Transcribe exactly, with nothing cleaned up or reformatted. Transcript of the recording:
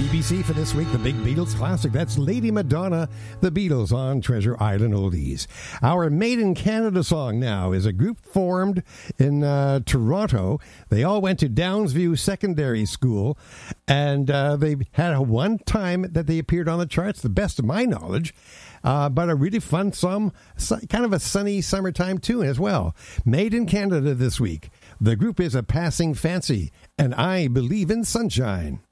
B C for this week, the big Beatles classic. That's Lady Madonna, the Beatles on Treasure Island Oldies. Our Made in Canada song now is a group formed in uh, Toronto. They all went to Downsview Secondary School, and uh, they had a one time that they appeared on the charts, the best of my knowledge. Uh, but a really fun song, kind of a sunny summertime tune as well. Made in Canada this week. The group is A Passing Fancy, and I Believe in Sunshine.